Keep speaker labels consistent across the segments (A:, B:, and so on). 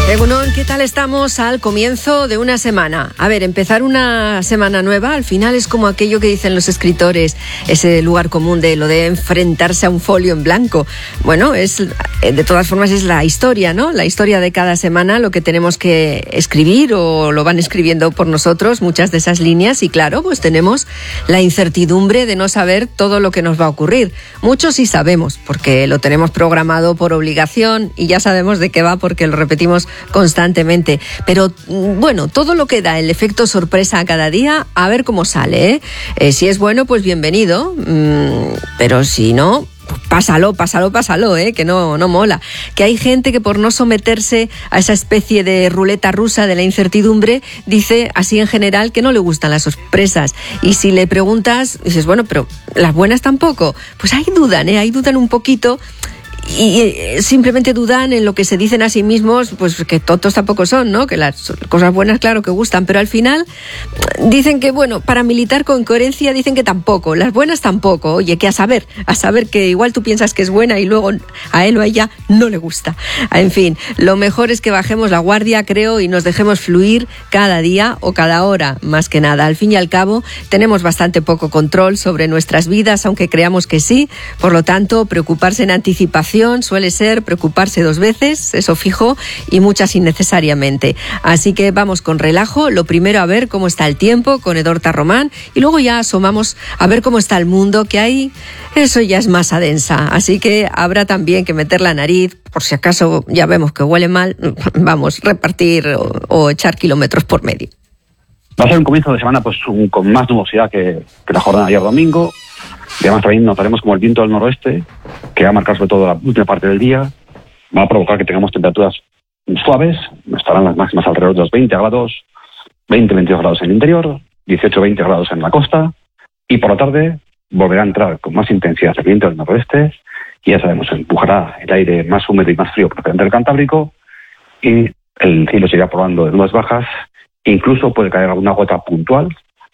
A: Egunon, ¿qué tal estamos al comienzo de una semana? A ver, empezar una semana nueva al final es como aquello que dicen los escritores, ese lugar común de lo de enfrentarse a un folio en blanco. Bueno, de todas formas es la historia, ¿no? La historia de cada semana, lo que tenemos que escribir o lo van escribiendo por nosotros, muchas de esas líneas, y claro, pues tenemos la incertidumbre de no saber todo lo que nos va a ocurrir. Muchos sí sabemos, porque lo tenemos programado por obligación y ya sabemos de qué va porque lo repetimos constantemente, pero bueno, todo lo que da el efecto sorpresa a cada día, a ver cómo sale, ¿eh? Si es bueno, pues bienvenido, pero si no, pásalo, que no mola. Que hay gente que por no someterse a esa especie de ruleta rusa de la incertidumbre, dice así en general que no le gustan las sorpresas. Y si le preguntas, dices, bueno, pero las buenas tampoco. Pues ahí dudan un poquito. Y simplemente dudan en lo que se dicen a sí mismos, pues que tontos tampoco son, ¿no? Que las cosas buenas claro que gustan, pero al final dicen que, bueno, para militar con coherencia dicen que tampoco, las buenas tampoco. Oye, que a saber que igual tú piensas que es buena y luego a él o a ella no le gusta. En fin, lo mejor es que bajemos la guardia, creo, y nos dejemos fluir cada día o cada hora, más que nada. Al fin y al cabo, tenemos bastante poco control sobre nuestras vidas, aunque creamos que sí. Por lo tanto, preocuparse en anticipación suele ser preocuparse 2 veces, eso fijo, y muchas innecesariamente. Así que vamos con relajo, lo primero a ver cómo está el tiempo con Edorta Román y luego ya asomamos a ver cómo está el mundo, que ahí eso ya es masa densa. Así que habrá también que meter la nariz, por si acaso ya vemos que huele mal, vamos, repartir o echar kilómetros por medio.
B: Va a ser un comienzo de semana pues con más nubosidad que la jornada de ayer domingo. Y además también notaremos como el viento del noroeste, que va a marcar sobre todo la última parte del día, va a provocar que tengamos temperaturas suaves, estarán las máximas alrededor de los 20 grados, 20-22 grados en el interior, 18-20 grados en la costa, y por la tarde volverá a entrar con más intensidad el viento del noroeste, y ya sabemos, empujará el aire más húmedo y más frío procedente del Cantábrico, y el cielo seguirá probando de nubes bajas, incluso puede caer alguna gota puntual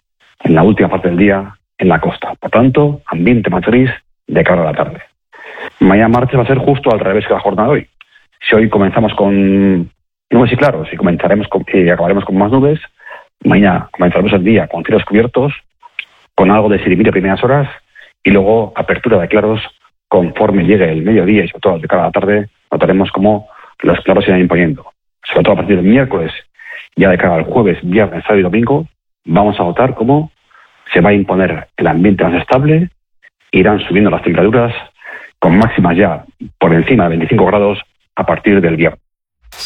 B: en la última parte del día en la costa. Por tanto, ambiente más gris de cara a la tarde. Mañana martes va a ser justo al revés que la jornada de hoy. Si hoy comenzamos con nubes y claros y acabaremos con más nubes, mañana comenzaremos el día con cielos cubiertos, con algo de sirimiri a primeras horas y luego apertura de claros conforme llegue el mediodía y sobre todo de cara a la tarde notaremos cómo los claros se irán imponiendo. Sobre todo a partir del miércoles, ya de cara al jueves, viernes, sábado y domingo, vamos a notar cómo se va a imponer el ambiente más estable, irán subiendo las temperaturas con máximas ya por encima de 25 grados a partir del viernes.